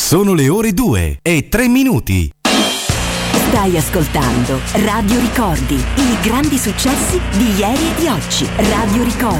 Sono le ore 2:03. Stai ascoltando Radio Ricordi, i grandi successi di ieri e di oggi. Radio Ricordi.